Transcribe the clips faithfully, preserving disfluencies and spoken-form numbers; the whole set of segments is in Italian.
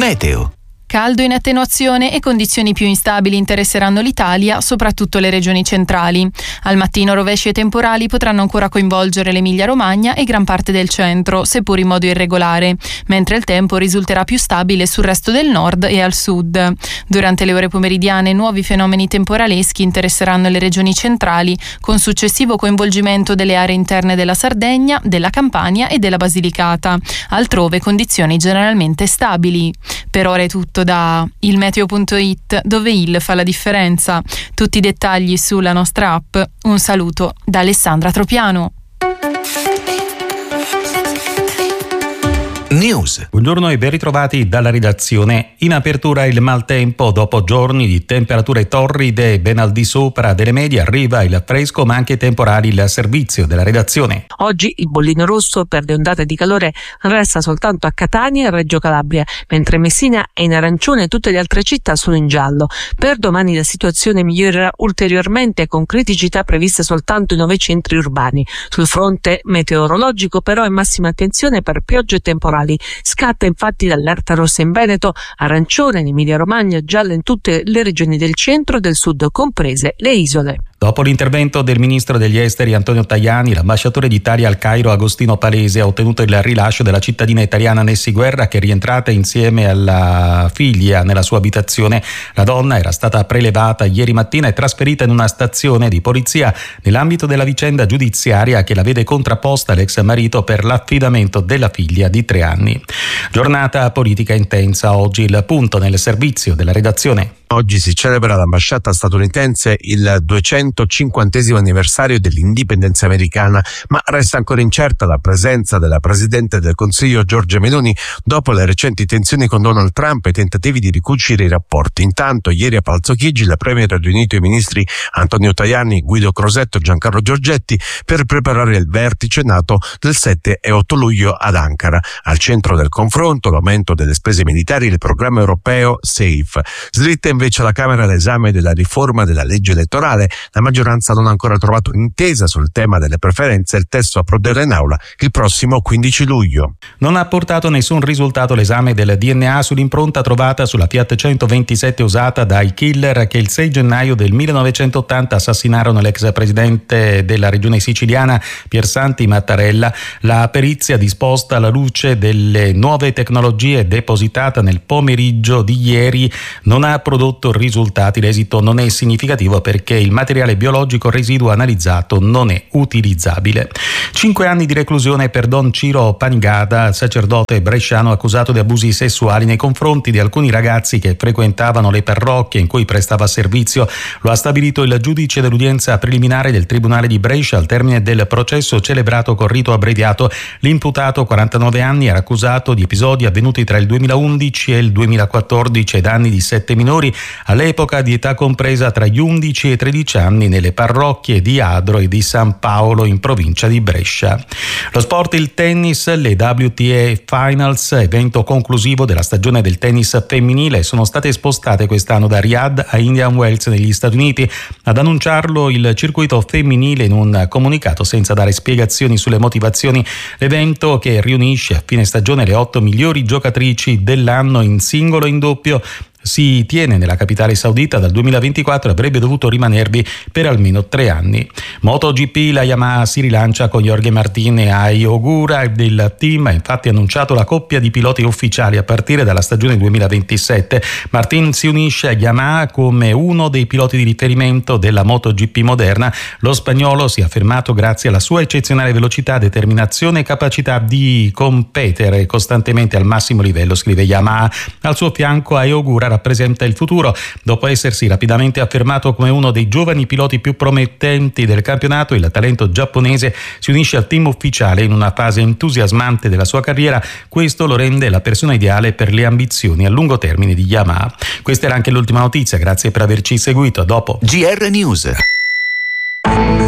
Meteo. Caldo in attenuazione e condizioni più instabili interesseranno l'Italia, soprattutto le regioni centrali. Al mattino rovesci e temporali potranno ancora coinvolgere l'Emilia-Romagna e gran parte del centro, seppur in modo irregolare, mentre il tempo risulterà più stabile sul resto del nord e al sud. Durante le ore pomeridiane nuovi fenomeni temporaleschi interesseranno le regioni centrali, con successivo coinvolgimento delle aree interne della Sardegna, della Campania e della Basilicata. Altrove condizioni generalmente stabili. Per ora è tutto da il meteo punto it, dove il fa la differenza. Tutti i dettagli sulla nostra app. Un saluto da Alessandra Tropiano. News. Buongiorno e ben ritrovati dalla redazione. In apertura il maltempo. Dopo giorni di temperature torride ben al di sopra delle medie arriva il fresco ma anche temporali il servizio della redazione. Oggi il bollino rosso per le ondate di calore resta soltanto a Catania e Reggio Calabria, mentre Messina è in arancione e tutte le altre città sono in giallo. Per domani la situazione migliorerà ulteriormente con criticità previste soltanto in nove centri urbani. Sul fronte meteorologico però è massima attenzione per piogge temporali. Scatta infatti l'allerta rossa in Veneto, arancione in Emilia-Romagna e gialla in tutte le regioni del centro e del sud, comprese le isole. Dopo l'intervento del ministro degli esteri Antonio Tajani, l'ambasciatore d'Italia al Cairo Agostino Palese ha ottenuto il rilascio della cittadina italiana Nessi Guerra, che è rientrata insieme alla figlia nella sua abitazione. La donna era stata prelevata ieri mattina e trasferita in una stazione di polizia nell'ambito della vicenda giudiziaria che la vede contrapposta all'ex marito per l'affidamento della figlia di tre anni. Giornata politica intensa. Oggi il punto nel servizio della redazione. Oggi si celebra all'ambasciata statunitense il duecentocinquantesimo anniversario dell'indipendenza americana, ma resta ancora incerta la presenza della Presidente del Consiglio Giorgia Meloni dopo le recenti tensioni con Donald Trump e i tentativi di ricucire i rapporti. Intanto, ieri a Palazzo Chigi, la Premier ha riunito i ministri Antonio Tajani, Guido Crosetto e Giancarlo Giorgetti per preparare il vertice NATO del sette e otto luglio ad Ankara. Al centro del confronto l'aumento delle spese militari e il programma europeo SAFE. Slitta invece alla Camera l'esame della riforma della legge elettorale. La maggioranza non ha ancora trovato intesa sul tema delle preferenze e il testo approderà in aula il prossimo quindici luglio. Non ha portato nessun risultato l'esame del D N A sull'impronta trovata sulla Fiat centoventisette usata dai killer che il sei gennaio del millenovecentottanta assassinarono l'ex presidente della regione siciliana Piersanti Mattarella. La perizia disposta alla luce delle nuove tecnologie depositata nel pomeriggio di ieri non ha prodotto risultati. L'esito non è significativo perché il materiale biologico residuo analizzato non è utilizzabile. Cinque anni di reclusione per Don Ciro Panigada, sacerdote bresciano accusato di abusi sessuali nei confronti di alcuni ragazzi che frequentavano le parrocchie in cui prestava servizio. Lo ha stabilito il giudice dell'udienza preliminare del Tribunale di Brescia al termine del processo celebrato con rito abbreviato. L'imputato, quarantanove anni, era accusato di episodi avvenuti tra il duemilaundici e il duemilaquattordici ai danni di sette minori, all'epoca di età compresa tra gli undici e i tredici anni, nelle parrocchie di Adro e di San Paolo in provincia di Brescia. Lo sport, il tennis, le W T A Finals, evento conclusivo della stagione del tennis femminile, sono state spostate quest'anno da Riyadh a Indian Wells negli Stati Uniti. Ad annunciarlo il circuito femminile in un comunicato senza dare spiegazioni sulle motivazioni. L'evento, che riunisce a fine stagione le otto migliori giocatrici dell'anno in singolo e in doppio, si tiene nella capitale saudita dal duemilaventiquattro e avrebbe dovuto rimanervi per almeno tre anni. MotoGP, la Yamaha si rilancia con Jorge Martin e Ai Ogura. Il team ha infatti annunciato la coppia di piloti ufficiali a partire dalla stagione duemilaventisette. Martin si unisce a Yamaha come uno dei piloti di riferimento della MotoGP moderna. Lo spagnolo si è affermato grazie alla sua eccezionale velocità, determinazione e capacità di competere costantemente al massimo livello, scrive Yamaha. Al suo fianco Ai Ogura rappresenta il futuro. Dopo essersi rapidamente affermato come uno dei giovani piloti più promettenti del campionato, il talento giapponese si unisce al team ufficiale in una fase entusiasmante della sua carriera. Questo lo rende la persona ideale per le ambizioni a lungo termine di Yamaha. Questa era anche l'ultima notizia, grazie per averci seguito. A dopo. G R News.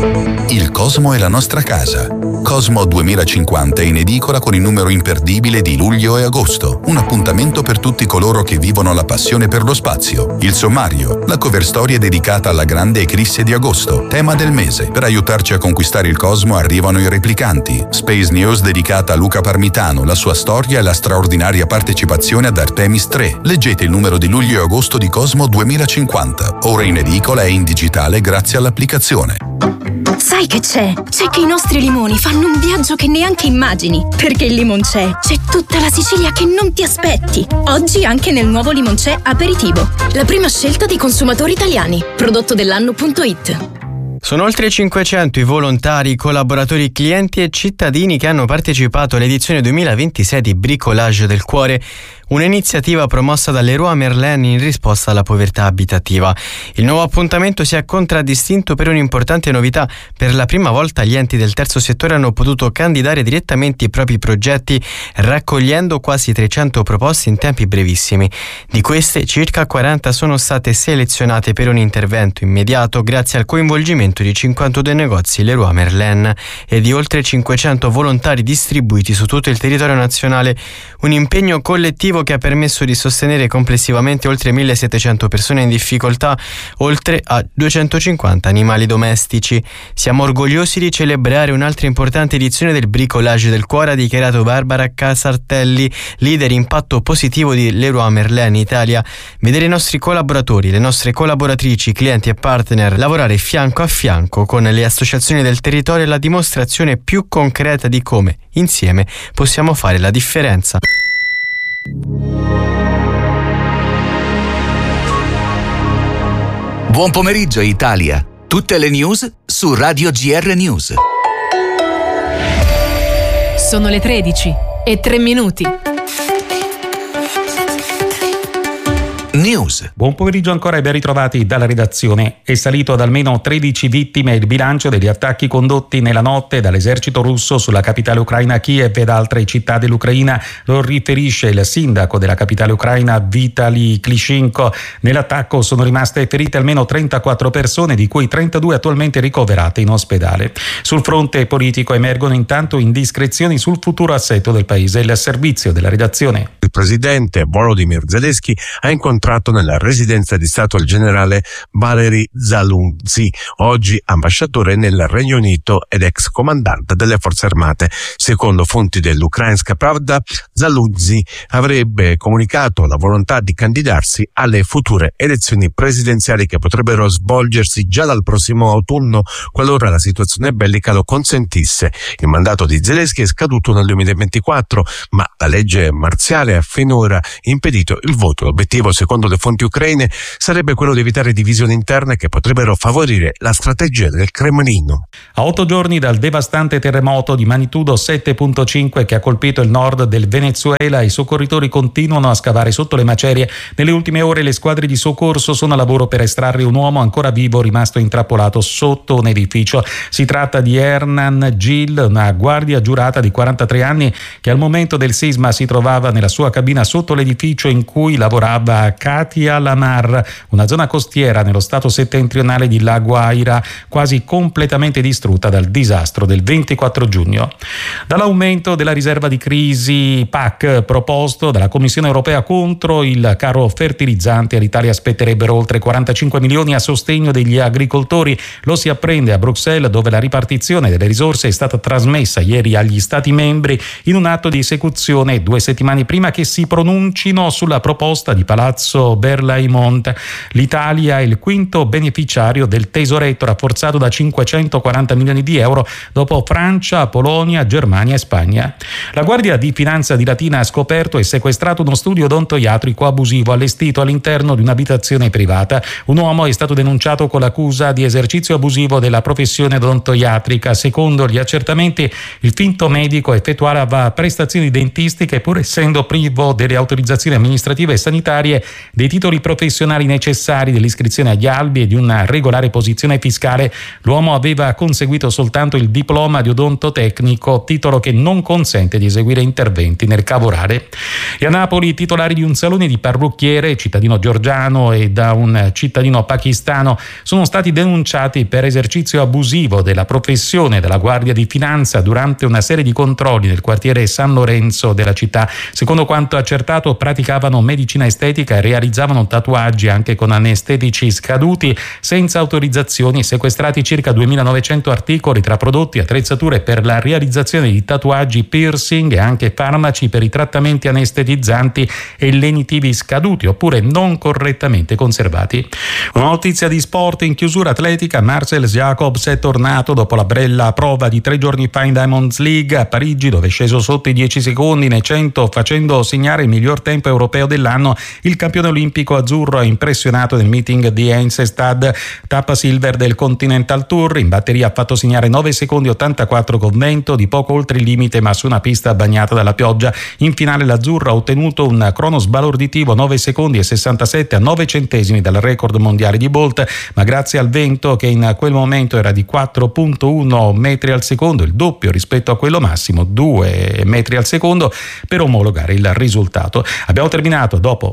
Il Cosmo è la nostra casa. Cosmo duemilacinquanta è in edicola con il numero imperdibile di luglio e agosto. Un appuntamento per tutti coloro che vivono la passione per lo spazio. Il sommario, la cover storia dedicata alla grande eclisse di agosto, tema del mese. Per aiutarci a conquistare il Cosmo arrivano i replicanti. Space News dedicata a Luca Parmitano, la sua storia e la straordinaria partecipazione ad Artemis tre. Leggete il numero di luglio e agosto di Cosmo duemilacinquanta. Ora in edicola e in digitale grazie all'applicazione. Sai che c'è? C'è che i nostri limoni fanno un viaggio che neanche immagini. Perché il Limoncè c'è tutta la Sicilia che non ti aspetti. Oggi anche nel nuovo Limoncè Aperitivo. La prima scelta dei consumatori italiani. Prodotto dell'anno punto it. Sono oltre cinquecento i volontari, collaboratori, clienti e cittadini che hanno partecipato all'edizione duemilaventisei di Bricolage del Cuore, un'iniziativa promossa dall'Leroy Merlin in risposta alla povertà abitativa. Il nuovo appuntamento si è contraddistinto per un'importante novità. Per la prima volta gli enti del terzo settore hanno potuto candidare direttamente i propri progetti, raccogliendo quasi trecento proposte in tempi brevissimi. Di queste, circa quaranta sono state selezionate per un intervento immediato grazie al coinvolgimento di cinquantadue negozi Leroy Merlin e di oltre cinquecento volontari distribuiti su tutto il territorio nazionale. Un impegno collettivo che ha permesso di sostenere complessivamente oltre millesettecento persone in difficoltà, oltre a duecentocinquanta animali domestici. Siamo orgogliosi di celebrare un'altra importante edizione del Bricolage del Cuore, ha dichiarato Barbara Casartelli, leader impatto positivo di Leroy Merlin Italia. Vedere i nostri collaboratori, le nostre collaboratrici, clienti e partner lavorare fianco a fianco con le associazioni del territorio è la dimostrazione più concreta di come, insieme, possiamo fare la differenza. Buon pomeriggio Italia, tutte le news su Radio G R News. Sono le tredici e tre minuti. News. Buon pomeriggio ancora e ben ritrovati dalla redazione. È salito ad almeno tredici vittime il bilancio degli attacchi condotti nella notte dall'esercito russo sulla capitale ucraina Kiev ed altre città dell'Ucraina. Lo riferisce il sindaco della capitale ucraina Vitali Klitschko. Nell'attacco sono rimaste ferite almeno trentaquattro persone, di cui trentadue attualmente ricoverate in ospedale. Sul fronte politico emergono intanto indiscrezioni sul futuro assetto del paese. Il servizio della redazione. Il presidente Volodymyr Zelensky ha incontrato nella residenza di Stato il generale Valery Zaluzhnyi, oggi ambasciatore nel Regno Unito ed ex comandante delle forze armate. Secondo fonti dell'Ukrainska Pravda, Zaluzhnyi avrebbe comunicato la volontà di candidarsi alle future elezioni presidenziali che potrebbero svolgersi già dal prossimo autunno qualora la situazione bellica lo consentisse. Il mandato di Zelensky è scaduto nel duemilaventiquattro, ma la legge marziale ha finora impedito il voto. L'obiettivo, secondo le fonti ucraine, sarebbe quello di evitare divisioni interne che potrebbero favorire la strategia del Cremlino. A otto giorni dal devastante terremoto di magnitudo sette virgola cinque che ha colpito il nord del Venezuela, i soccorritori continuano a scavare sotto le macerie. Nelle ultime ore le squadre di soccorso sono a lavoro per estrarre un uomo ancora vivo rimasto intrappolato sotto un edificio. Si tratta di Hernan Gil, una guardia giurata di quarantatré anni che al momento del sisma si trovava nella sua cabina sotto l'edificio in cui lavorava Katia Lamar, una zona costiera nello stato settentrionale di La Guaira, quasi completamente distrutta dal disastro del ventiquattro giugno. Dall'aumento della riserva di crisi P A C proposto dalla Commissione europea contro il caro fertilizzante, all'Italia aspetterebbero oltre quarantacinque milioni a sostegno degli agricoltori. Lo si apprende a Bruxelles, dove la ripartizione delle risorse è stata trasmessa ieri agli Stati membri in un atto di esecuzione due settimane prima che si pronuncino sulla proposta di Palazzo Berlaymont. L'Italia è il quinto beneficiario del tesoretto rafforzato da cinquecentoquaranta milioni di euro dopo Francia, Polonia, Germania e Spagna. La Guardia di Finanza di Latina ha scoperto e sequestrato uno studio odontoiatrico abusivo allestito all'interno di un'abitazione privata. Un uomo è stato denunciato con l'accusa di esercizio abusivo della professione odontoiatrica. Secondo gli accertamenti, il finto medico effettuava prestazioni dentistiche pur essendo privo privo delle autorizzazioni amministrative e sanitarie, dei titoli professionali necessari, dell'iscrizione agli albi e di una regolare posizione fiscale, l'uomo aveva conseguito soltanto il diploma di odontotecnico, titolo che non consente di eseguire interventi nel cavorale. E a Napoli i titolari di un salone di parrucchiere, cittadino georgiano, e da un cittadino pakistano sono stati denunciati per esercizio abusivo della professione della Guardia di Finanza durante una serie di controlli nel quartiere San Lorenzo della città. Secondo quanto accertato, praticavano medicina estetica e realizzavano tatuaggi anche con anestetici scaduti senza autorizzazioni, sequestrati circa duemilanovecento articoli tra prodotti, attrezzature per la realizzazione di tatuaggi, piercing e anche farmaci per i trattamenti anestetizzanti e lenitivi scaduti oppure non correttamente conservati. Una notizia di sport in chiusura atletica: Marcel Jacobs è tornato dopo la bella prova di tre giorni fa in Diamonds League a Parigi, dove è sceso sotto i dieci secondi nei cento, facendo segnare il miglior tempo europeo dell'anno. Il campione olimpico azzurro ha impressionato nel meeting di Einsstad, tappa silver del Continental Tour. In batteria ha fatto segnare nove secondi ottantaquattro con vento, di poco oltre il limite ma su una pista bagnata dalla pioggia. In finale l'azzurro ha ottenuto un crono sbalorditivo, nove secondi e sessantasette a nove centesimi dal record mondiale di Bolt, ma grazie al vento, che in quel momento era di quattro virgola uno metri al secondo, il doppio rispetto a quello massimo, due metri al secondo, per omologare il risultato. Abbiamo terminato dopo.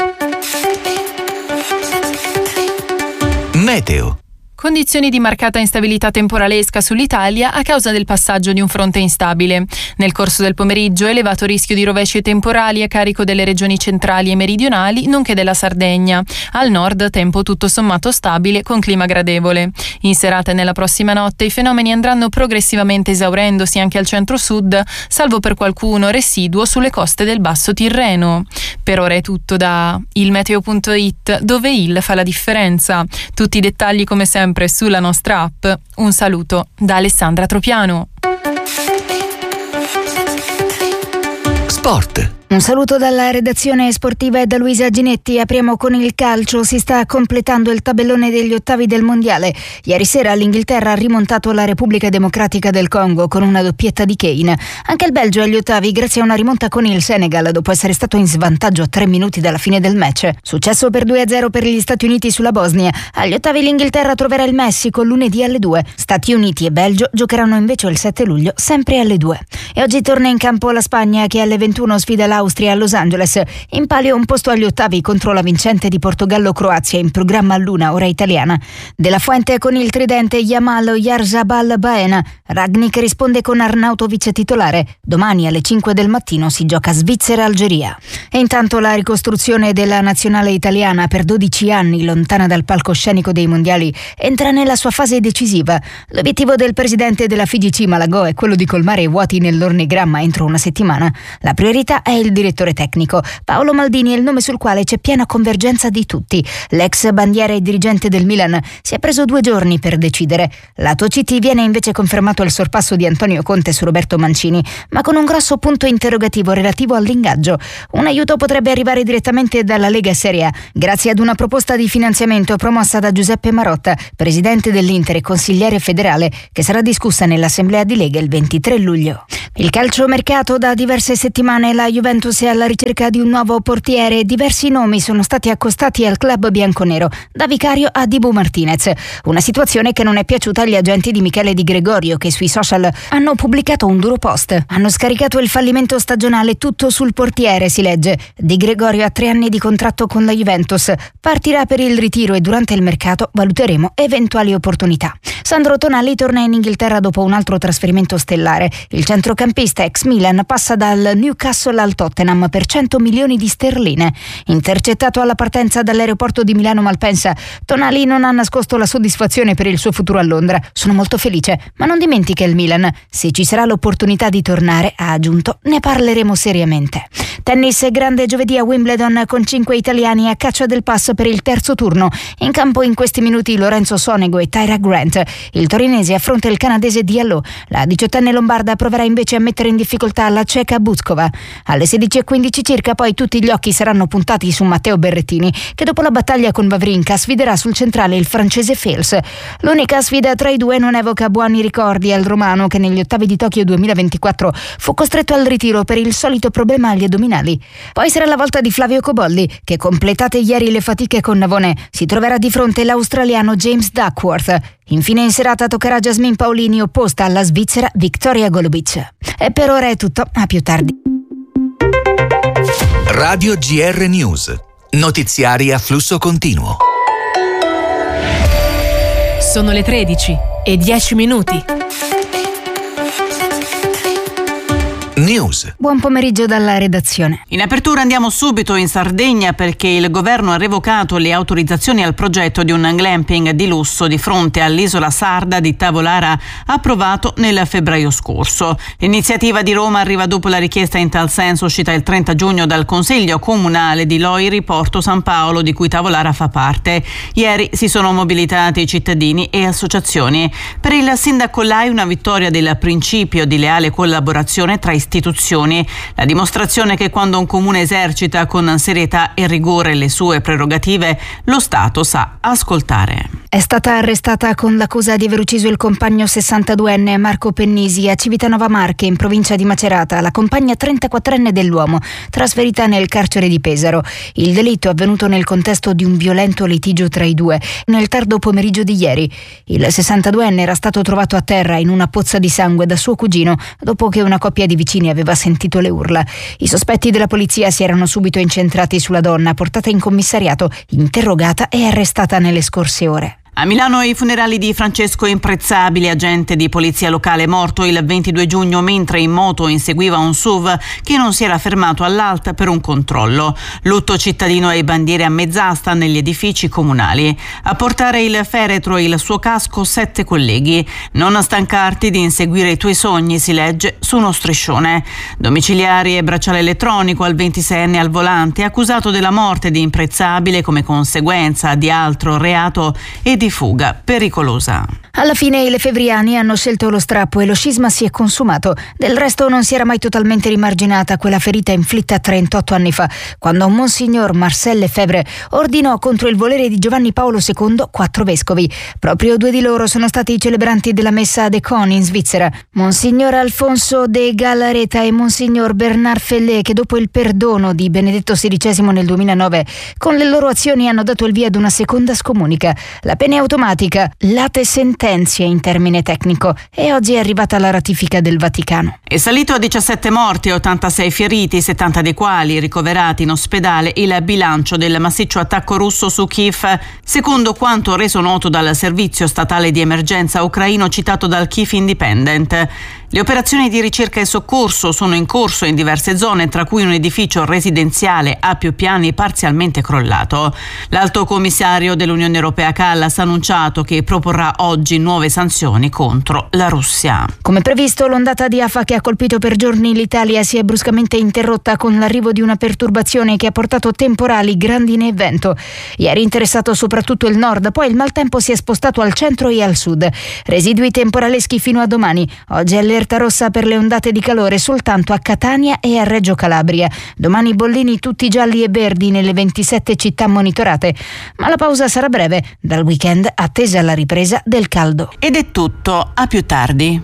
Meteo. Condizioni di marcata instabilità temporalesca sull'Italia a causa del passaggio di un fronte instabile. Nel corso del pomeriggio elevato rischio di rovesci temporali a carico delle regioni centrali e meridionali, nonché della Sardegna. Al nord tempo tutto sommato stabile con clima gradevole. In serata e nella prossima notte i fenomeni andranno progressivamente esaurendosi anche al centro-sud, salvo per qualcuno residuo sulle coste del Basso Tirreno. Per ora è tutto da il meteo punto it, dove il fa la differenza. Tutti i dettagli come sempre sulla nostra app. Un saluto da Alessandra Tropiano. Sport. Un saluto dalla redazione sportiva e da Luisa Ginetti. Apriamo con il calcio. Si sta completando il tabellone degli ottavi del mondiale. Ieri sera l'Inghilterra ha rimontato la Repubblica Democratica del Congo con una doppietta di Kane. Anche il Belgio è agli ottavi grazie a una rimonta con il Senegal dopo essere stato in svantaggio a tre minuti dalla fine del match. Successo per due a zero per gli Stati Uniti sulla Bosnia. Agli ottavi l'Inghilterra troverà il Messico lunedì alle due. Stati Uniti e Belgio giocheranno invece il sette luglio sempre alle due. E oggi torna in campo la Spagna, che alle ventuno sfida la Austria a Los Angeles. In palio un posto agli ottavi contro la vincente di Portogallo-Croazia, in programma all'una ora italiana. De La Fuente con il tridente, Yamal, Oyarzabal, Baena. Ragnik risponde con Arnautovic titolare. Domani alle cinque del mattino si gioca Svizzera-Algeria. E intanto la ricostruzione della nazionale italiana, per dodici anni lontana dal palcoscenico dei mondiali, entra nella sua fase decisiva. L'obiettivo del presidente della F I G C Malagò è quello di colmare i vuoti nell'organigramma entro una settimana. La priorità è il direttore tecnico. Paolo Maldini è il nome sul quale c'è piena convergenza di tutti. L'ex bandiera e dirigente del Milan si è preso due giorni per decidere. Lato C T viene invece confermato il sorpasso di Antonio Conte su Roberto Mancini, ma con un grosso punto interrogativo relativo all'ingaggio. Un aiuto potrebbe arrivare direttamente dalla Lega Serie A, grazie ad una proposta di finanziamento promossa da Giuseppe Marotta, presidente dell'Inter e consigliere federale, che sarà discussa nell'assemblea di Lega il ventitré luglio. Il calciomercato: da diverse settimane la Juventus è alla ricerca di un nuovo portiere. Diversi nomi sono stati accostati al club bianconero, da Vicario a Dibu Martinez. Una situazione che non è piaciuta agli agenti di Michele Di Gregorio, che sui social hanno pubblicato un duro post. Hanno scaricato il fallimento stagionale tutto sul portiere, si legge. Di Gregorio ha tre anni di contratto con la Juventus. Partirà per il ritiro e durante il mercato valuteremo eventuali opportunità. Sandro Tonali torna in Inghilterra dopo un altro trasferimento stellare. Il centrocampista ex Milan passa dal Newcastle al Tottenham per cento milioni di sterline. Intercettato alla partenza dall'aeroporto di Milano Malpensa, Tonali non ha nascosto la soddisfazione per il suo futuro a Londra. Sono molto felice, ma non dimentica il Milan. Se ci sarà l'opportunità di tornare, ha aggiunto, ne parleremo seriamente. Tennis: grande giovedì a Wimbledon con cinque italiani a caccia del pass per il terzo turno. In campo in questi minuti Lorenzo Sonego e Tyra Grant. Il torinese affronta il canadese Diallo. La diciottenne lombarda proverà invece a mettere in difficoltà la ceca Buzkova. Alle sedici e quindici circa poi tutti gli occhi saranno puntati su Matteo Berrettini, che dopo la battaglia con Wawrinka sfiderà sul centrale il francese Fels. L'unica sfida tra i due non evoca buoni ricordi al romano, che negli ottavi di Tokyo duemilaventiquattro fu costretto al ritiro per il solito problema agli addominali. Poi sarà la volta di Flavio Cobolli, che completate ieri le fatiche con Navone, si troverà di fronte l'australiano James Duckworth. Infine in serata toccherà Jasmine Paolini opposta alla svizzera Victoria Golubic. E per ora è tutto, a più tardi. Radio G R News. Notiziari a flusso continuo. Sono le tredici e dieci minuti. News. Buon pomeriggio dalla redazione. In apertura andiamo subito in Sardegna perché il governo ha revocato le autorizzazioni al progetto di un glamping di lusso di fronte all'isola sarda di Tavolara, approvato nel febbraio scorso. L'iniziativa di Roma arriva dopo la richiesta in tal senso uscita il trenta giugno dal Consiglio Comunale di Loiri Porto San Paolo, di cui Tavolara fa parte. Ieri si sono mobilitati cittadini e associazioni. Per il sindaco Lai una vittoria del principio di leale collaborazione tra istituzioni, la dimostrazione che quando un comune esercita con serietà e rigore le sue prerogative, lo Stato sa ascoltare. È stata arrestata con l'accusa di aver ucciso il compagno sessantaduenne Marco Pennisi a Civitanova Marche, in provincia di Macerata, la compagna trentaquattrenne dell'uomo, trasferita nel carcere di Pesaro. Il delitto è avvenuto nel contesto di un violento litigio tra i due, nel tardo pomeriggio di ieri. Il sessantaduenne era stato trovato a terra in una pozza di sangue da suo cugino, dopo che una coppia di vicini aveva sentito le urla. I sospetti della polizia si erano subito incentrati sulla donna, portata in commissariato, interrogata e arrestata nelle scorse ore. A Milano i funerali di Francesco Imprezzabile, agente di polizia locale morto il ventidue giugno mentre in moto inseguiva un S U V che non si era fermato all'alta per un controllo. Lutto cittadino e bandiere a mezz'asta negli edifici comunali. A portare il feretro e il suo casco sette colleghi. Non stancarti di inseguire i tuoi sogni, si legge su uno striscione. Domiciliari e bracciale elettronico al ventiseienne al volante, accusato della morte di Imprezzabile come conseguenza di altro reato e di fuga pericolosa. Alla fine i lefevriani hanno scelto lo strappo e lo scisma si è consumato. Del resto non si era mai totalmente rimarginata quella ferita inflitta trentotto anni fa, quando Monsignor Marcel Lefebvre ordinò contro il volere di Giovanni Paolo secondo quattro vescovi. Proprio due di loro sono stati i celebranti della messa a Decon in Svizzera, Monsignor Alfonso de Galareta e Monsignor Bernard Fellet, che dopo il perdono di Benedetto sedicesimo nel duemilanove, con le loro azioni hanno dato il via ad una seconda scomunica. La pena è automatica, late sentenze in termine tecnico, e oggi è arrivata la ratifica del Vaticano. È salito a diciassette morti e ottantasei feriti, settanta dei quali ricoverati in ospedale, il bilancio del massiccio attacco russo su Kiev, secondo quanto reso noto dal servizio statale di emergenza ucraino citato dal Kiev Independent. Le operazioni di ricerca e soccorso sono in corso in diverse zone, tra cui un edificio residenziale a più piani parzialmente crollato. L'alto commissario dell'Unione Europea Kallas ha annunciato che proporrà oggi nuove sanzioni contro la Russia. Come previsto, l'ondata di afa che ha colpito per giorni l'Italia si è bruscamente interrotta con l'arrivo di una perturbazione che ha portato temporali, grandine e vento. Ieri interessato soprattutto il nord, poi il maltempo si è spostato al centro e al sud. Residui temporaleschi fino a domani. Oggi allerta rossa per le ondate di calore soltanto a Catania e a Reggio Calabria. Domani bollini tutti gialli e verdi nelle ventisette città monitorate. Ma la pausa sarà breve. Dal weekend attesa la ripresa del caldo. Ed è tutto, a più tardi.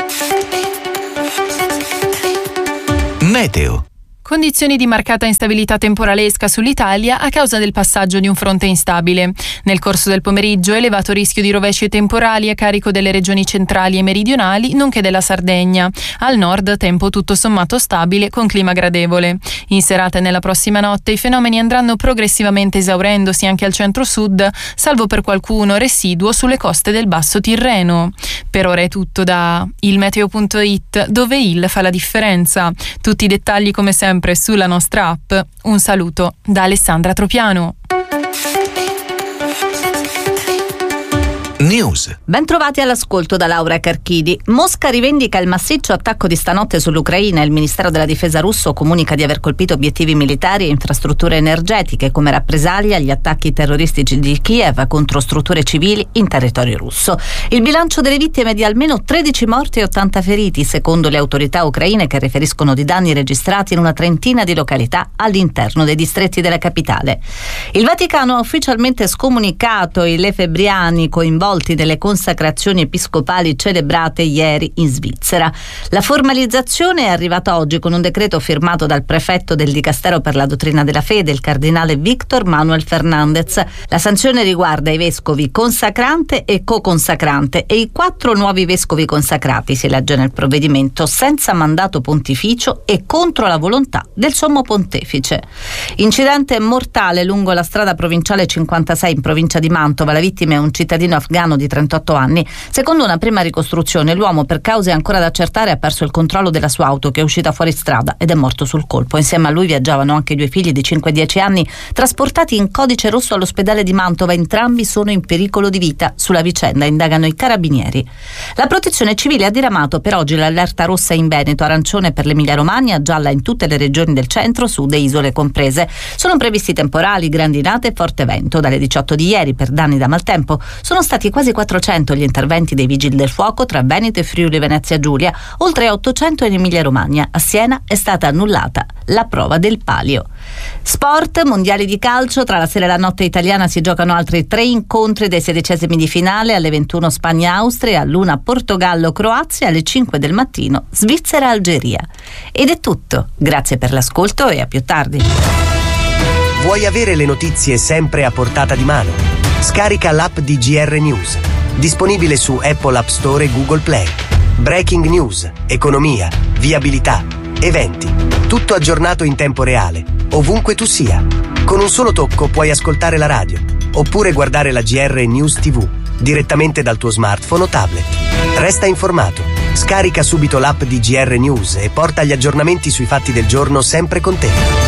Meteo. Condizioni di marcata instabilità temporalesca sull'Italia a causa del passaggio di un fronte instabile. Nel corso del pomeriggio elevato rischio di rovesci temporali a carico delle regioni centrali e meridionali, nonché della Sardegna. Al nord tempo tutto sommato stabile con clima gradevole. In serata e nella prossima notte i fenomeni andranno progressivamente esaurendosi anche al centro-sud, salvo per qualcuno residuo sulle coste del Basso Tirreno. Per ora è tutto da ilmeteo punto it, dove il fa la differenza. Tutti i dettagli come sempre sulla nostra app. Un saluto da Alessandra Tropiano. News. Ben trovati all'ascolto da Laura Carchidi. Mosca rivendica il massiccio attacco di stanotte sull'Ucraina. Il Ministero della Difesa russo comunica di aver colpito obiettivi militari e infrastrutture energetiche come rappresaglia agli attacchi terroristici di Kiev contro strutture civili in territorio russo. Il bilancio delle vittime è di almeno tredici morti e ottanta feriti, secondo le autorità ucraine, che riferiscono di danni registrati in una trentina di località all'interno dei distretti della capitale. Il Vaticano ha ufficialmente scomunicato i lefebbriani coinvolti coinvolti nelle consacrazioni episcopali celebrate ieri in Svizzera. La formalizzazione è arrivata oggi con un decreto firmato dal prefetto del Dicastero per la dottrina della fede, il cardinale Victor Manuel Fernandez. La sanzione riguarda i vescovi consacrante e co-consacrante e i quattro nuovi vescovi consacrati, si legge nel provvedimento, senza mandato pontificio e contro la volontà del sommo pontefice. Incidente mortale lungo la strada provinciale cinquantasei in provincia di Mantova. La vittima è un cittadino afghano di trentotto anni. Secondo una prima ricostruzione, l'uomo, per cause ancora da accertare, ha perso il controllo della sua auto, che è uscita fuori strada, ed è morto sul colpo. Insieme a lui viaggiavano anche due figli di cinque e dieci anni, trasportati in codice rosso all'ospedale di Mantova. Entrambi sono in pericolo di vita. Sulla vicenda indagano i carabinieri. La Protezione Civile ha diramato per oggi l'allerta rossa in Veneto, arancione per l'Emilia-Romagna, gialla in tutte le regioni del centro, sud e isole comprese. Sono previsti temporali, grandinate e forte vento. Dalle diciotto di ieri, per danni da maltempo, sono stati quasi quattrocento gli interventi dei vigili del fuoco tra Veneto e Friuli Venezia Giulia, oltre a ottocento in Emilia-Romagna. A Siena è stata annullata la prova del palio. Sport, mondiali di calcio. Tra la sera e la notte italiana si giocano altri tre incontri dei sedicesimi di finale. Alle ventuno Spagna-Austria, all'una Portogallo-Croazia, alle cinque del mattino Svizzera-Algeria. Ed è tutto. Grazie per l'ascolto e a più tardi. Vuoi avere le notizie sempre a portata di mano? Scarica l'app di G R News, disponibile su Apple App Store e Google Play. Breaking news, economia, viabilità, eventi, tutto aggiornato in tempo reale, ovunque tu sia. Con un solo tocco puoi ascoltare la radio, oppure guardare la G R News tivù, direttamente dal tuo smartphone o tablet. Resta informato, scarica subito l'app di G R News e porta gli aggiornamenti sui fatti del giorno sempre con te.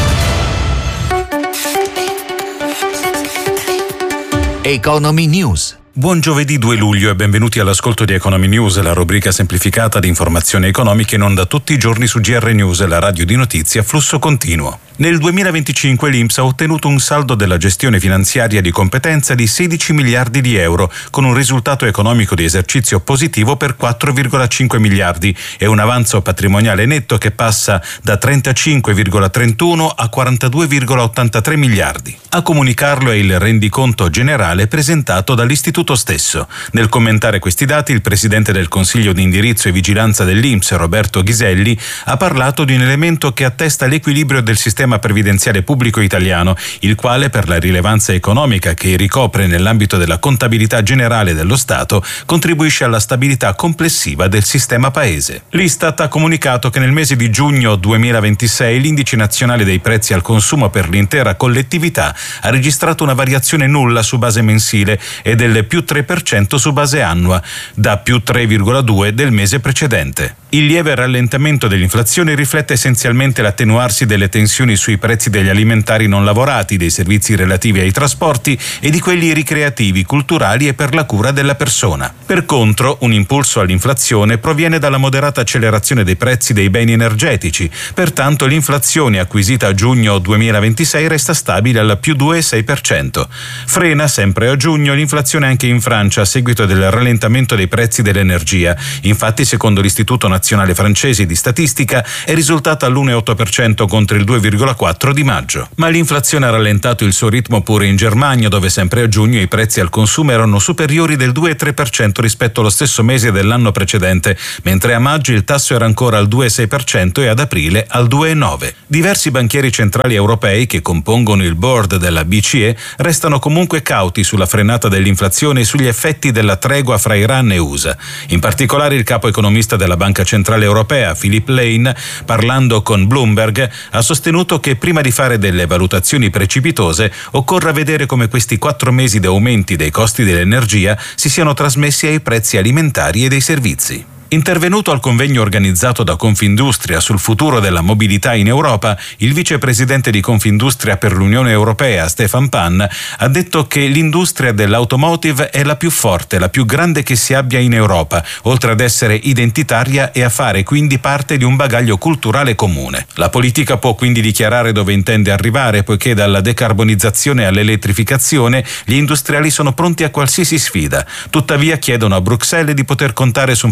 Economy News. Buon giovedì due luglio e benvenuti all'ascolto di Economy News, la rubrica semplificata di informazioni economiche in onda tutti i giorni su G R News, la radio di notizie a flusso continuo. Nel duemilaventicinque l'I N P S ha ottenuto un saldo della gestione finanziaria di competenza di sedici miliardi di euro, con un risultato economico di esercizio positivo per quattro virgola cinque miliardi e un avanzo patrimoniale netto che passa da trentacinque virgola trentuno a quarantadue virgola ottantatré miliardi. A comunicarlo è il rendiconto generale presentato dall'istituto stesso. Nel commentare questi dati, il presidente del Consiglio di indirizzo e vigilanza dell'I N P S, Roberto Ghiselli, ha parlato di un elemento che attesta l'equilibrio del sistema previdenziale pubblico italiano, il quale, per la rilevanza economica che ricopre nell'ambito della contabilità generale dello Stato, contribuisce alla stabilità complessiva del sistema paese. L'Istat ha comunicato che nel mese di giugno duemilaventisei l'indice nazionale dei prezzi al consumo per l'intera collettività ha registrato una variazione nulla su base mensile e del più tre per cento su base annua, da più tre virgola due del mese precedente. Il lieve rallentamento dell'inflazione riflette essenzialmente l'attenuarsi delle tensioni sui prezzi degli alimentari non lavorati, dei servizi relativi ai trasporti e di quelli ricreativi, culturali e per la cura della persona. Per contro, un impulso all'inflazione proviene dalla moderata accelerazione dei prezzi dei beni energetici. Pertanto l'inflazione acquisita a giugno duemilaventisei resta stabile al più due virgola sei per cento. Frena sempre a giugno l'inflazione anche in Francia a seguito del rallentamento dei prezzi dell'energia. Infatti, secondo l'Istituto Nazionale Francese di Statistica, è risultata all'uno virgola otto per cento contro il due virgola quattro di maggio. Ma l'inflazione ha rallentato il suo ritmo pure in Germania, dove sempre a giugno i prezzi al consumo erano superiori del due virgola tre per cento rispetto allo stesso mese dell'anno precedente, mentre a maggio il tasso era ancora al due virgola sei per cento e ad aprile al due virgola nove per cento. Diversi banchieri centrali europei che compongono il board della B C E restano comunque cauti sulla frenata dell'inflazione e sugli effetti della tregua fra Iran e U S A. In particolare il capo economista della Banca Centrale Europea, Philip Lane, parlando con Bloomberg, ha sostenuto che prima di fare delle valutazioni precipitose occorre vedere come questi quattro mesi di aumenti dei costi dell'energia si siano trasmessi ai prezzi alimentari e dei servizi. Intervenuto al convegno organizzato da Confindustria sul futuro della mobilità in Europa, il vicepresidente di Confindustria per l'Unione Europea, Stefan Pan, ha detto che l'industria dell'automotive è la più forte, la più grande che si abbia in Europa, oltre ad essere identitaria e a fare quindi parte di un bagaglio culturale comune. La politica può quindi dichiarare dove intende arrivare, poiché dalla decarbonizzazione all'elettrificazione gli industriali sono pronti a qualsiasi sfida. Tuttavia chiedono a Bruxelles di poter contare su un fattore molto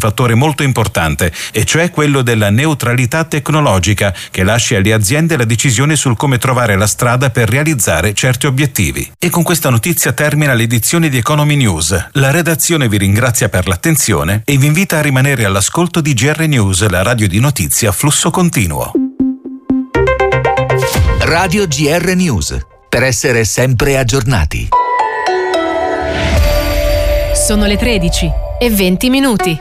molto importante, e cioè quello della neutralità tecnologica, che lasci alle aziende la decisione sul come trovare la strada per realizzare certi obiettivi. E con questa notizia termina l'edizione di Economy News. La redazione vi ringrazia per l'attenzione e vi invita a rimanere all'ascolto di G R News, la radio di notizie a flusso continuo. Radio G R News, per essere sempre aggiornati. Sono le tredici e venti minuti.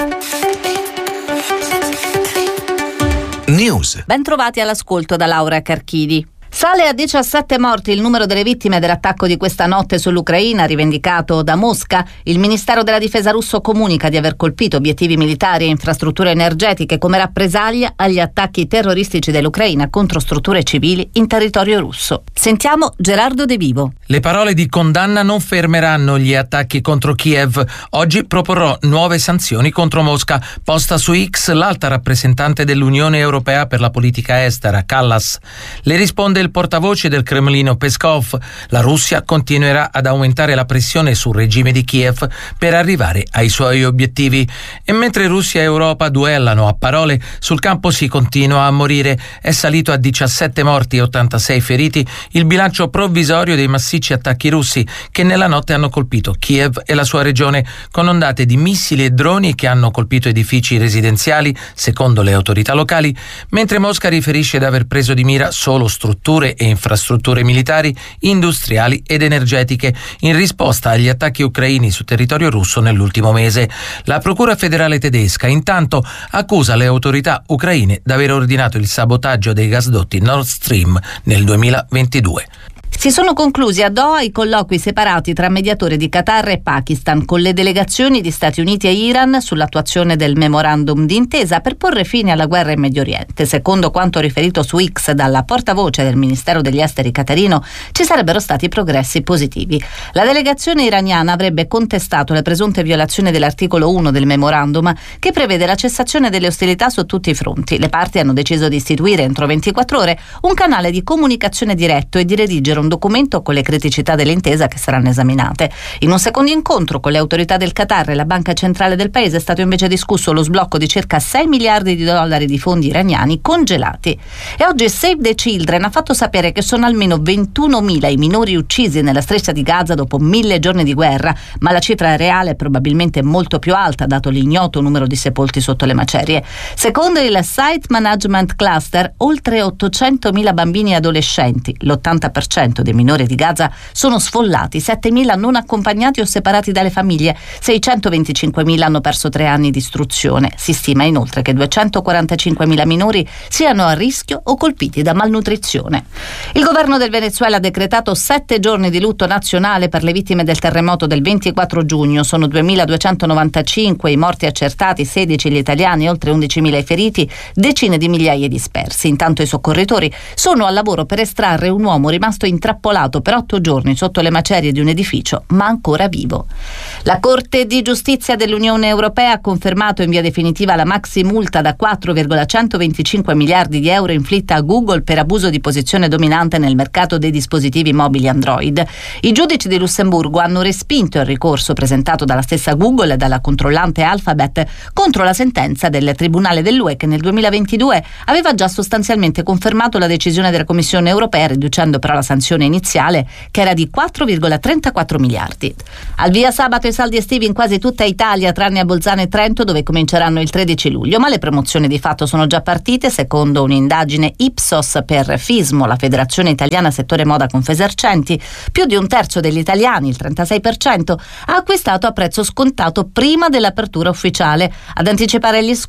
News. Ben trovati all'ascolto da Laura Carchidi. Sale a diciassette morti il numero delle vittime dell'attacco di questa notte sull'Ucraina, rivendicato da Mosca. Il Ministero della Difesa russo comunica di aver colpito obiettivi militari e infrastrutture energetiche come rappresaglia agli attacchi terroristici dell'Ucraina contro strutture civili in territorio russo. Sentiamo Gerardo De Vivo. Le parole di condanna non fermeranno gli attacchi contro Kiev. Oggi proporrò nuove sanzioni contro Mosca. Posta su X l'alta rappresentante dell'Unione Europea per la politica estera, Kallas. Le risponde il portavoce del Cremlino Peskov. La Russia continuerà ad aumentare la pressione sul regime di Kiev per arrivare ai suoi obiettivi. E mentre Russia e Europa duellano a parole, sul campo si continua a morire. È salito a diciassette morti e ottantasei feriti il bilancio provvisorio dei massicci attacchi russi che nella notte hanno colpito Kiev e la sua regione, con ondate di missili e droni che hanno colpito edifici residenziali, secondo le autorità locali, mentre Mosca riferisce di aver preso di mira solo strutture e infrastrutture militari, industriali ed energetiche in risposta agli attacchi ucraini su territorio russo nell'ultimo mese. La Procura federale tedesca intanto accusa le autorità ucraine di aver ordinato il sabotaggio dei gasdotti Nord Stream nel duemilaventidue. Si sono conclusi a Doha i colloqui separati tra mediatori di Qatar e Pakistan con le delegazioni di Stati Uniti e Iran sull'attuazione del memorandum d'intesa per porre fine alla guerra in Medio Oriente. Secondo quanto riferito su X dalla portavoce del Ministero degli Esteri qatarino, ci sarebbero stati progressi positivi. La delegazione iraniana avrebbe contestato le presunte violazioni dell'articolo uno del memorandum, che prevede la cessazione delle ostilità su tutti i fronti. Le parti hanno deciso di istituire entro ventiquattro ore un canale di comunicazione diretto e di redigere un documento con le criticità dell'intesa che saranno esaminate. In un secondo incontro con le autorità del Qatar e la banca centrale del paese è stato invece discusso lo sblocco di circa sei miliardi di dollari di fondi iraniani congelati. E oggi Save the Children ha fatto sapere che sono almeno ventunomila i minori uccisi nella striscia di Gaza dopo mille giorni di guerra, ma la cifra reale è probabilmente molto più alta dato l'ignoto numero di sepolti sotto le macerie. Secondo il Site Management Cluster, oltre ottocentomila bambini e adolescenti, l'ottanta per cento dei minori di Gaza, sono sfollati, settemila non accompagnati o separati dalle famiglie, seicentoventicinquemila hanno perso tre anni di istruzione. Si stima inoltre che duecentoquarantacinquemila minori siano a rischio o colpiti da malnutrizione. Il governo del Venezuela ha decretato sette giorni di lutto nazionale per le vittime del terremoto del ventiquattro giugno. Sono duemiladuecentonovantacinque i morti accertati, sedici gli italiani, oltre undicimila i feriti, decine di migliaia dispersi. Intanto i soccorritori sono al lavoro per estrarre un uomo rimasto intrappolato per otto giorni sotto le macerie di un edificio, ma ancora vivo. La Corte di Giustizia dell'Unione Europea ha confermato in via definitiva la maxi multa da quattro virgola centoventicinque miliardi di euro inflitta a Google per abuso di posizione dominante nel mercato dei dispositivi mobili Android. I giudici di Lussemburgo hanno respinto il ricorso presentato dalla stessa Google e dalla controllante Alphabet contro la sentenza del Tribunale dell'U E che nel duemilaventidue aveva già sostanzialmente confermato la decisione della Commissione Europea, riducendo però la sanzione iniziale, che era di quattro virgola trentaquattro miliardi. Al via sabato i saldi estivi in quasi tutta Italia, tranne a Bolzano e Trento, dove cominceranno il tredici luglio, ma le promozioni di fatto sono già partite. Secondo un'indagine Ipsos per Fismo, la Federazione Italiana Settore Moda Confesercenti, più di un terzo degli italiani, il trentasei per cento, ha acquistato a prezzo scontato prima dell'apertura ufficiale. Ad anticipare gli